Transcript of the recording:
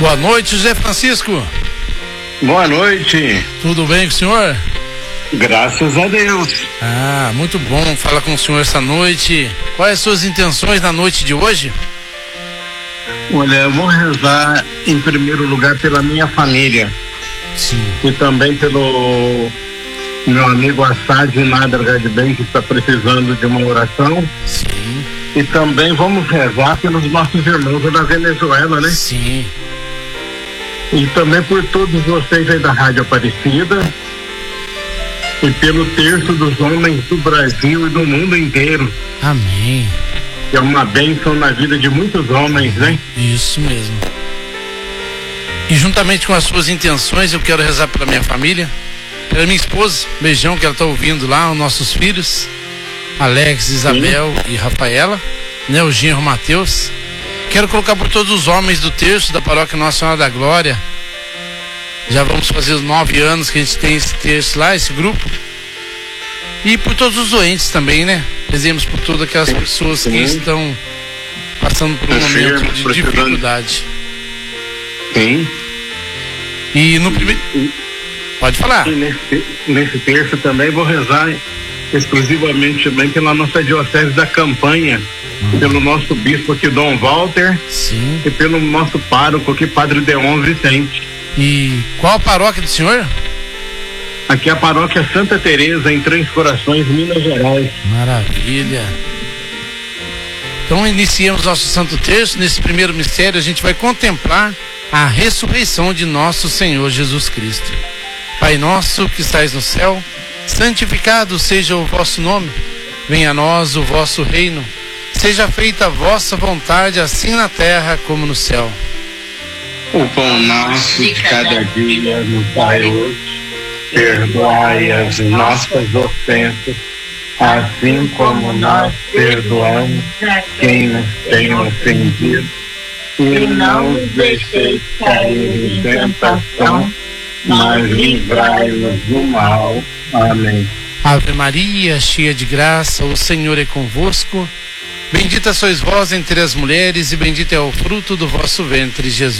Boa noite, José Francisco. Boa noite. Tudo bem com o senhor? Graças a Deus. Ah, muito bom falar com o senhor essa noite. Quais as suas intenções na noite de hoje? Olha, eu vou rezar em primeiro lugar pela minha família. Sim. E também pelo meu amigo Assad Nádraga de Bem, que está precisando de uma oração. Sim. E também vamos rezar pelos nossos irmãos da Venezuela, né? Sim. E também por todos vocês aí da Rádio Aparecida. E pelo terço dos homens do Brasil e do mundo inteiro. Amém. É uma bênção na vida de muitos homens, né? Isso mesmo. E juntamente com as suas intenções, eu quero rezar pela minha família, pela minha esposa, beijão, que ela está ouvindo lá, os nossos filhos, Alex, Isabel e Rafaela, né, o genro Mateus. Quero colocar por todos os homens do terço da Paróquia Nossa Senhora da Glória. Já vamos fazer os 9 anos que a gente tem esse terço lá, esse grupo. E por todos os doentes também, né? Rezemos por todas aquelas pessoas que estão passando por um momento de dificuldade. Sim. E no primeiro... Pode falar. E nesse terço também vou rezar exclusivamente também pela nossa diocese da Campanha, pelo nosso bispo aqui, Dom Walter. Sim. E pelo nosso pároco aqui, Padre Deon Vicente. E qual a paróquia do senhor? Aqui é a paróquia Santa Teresa, em Três Corações, Minas Gerais. Maravilha. Então iniciamos nosso Santo Terço. Nesse primeiro mistério a gente vai contemplar a ressurreição de nosso Senhor Jesus Cristo. Pai nosso que estais no céu, santificado seja o vosso nome. Venha a nós o vosso reino. Seja feita a vossa vontade, assim na terra como no céu. O pão nosso de cada dia nos dai hoje. Perdoai as nossas ofensas, assim como nós perdoamos quem nos tem ofendido. E não nos deixeis cair em tentação, mas livrai-nos do mal. Amém. Ave Maria, cheia de graça, o Senhor é convosco. Bendita sois vós entre as mulheres, e bendito é o fruto do vosso ventre, Jesus.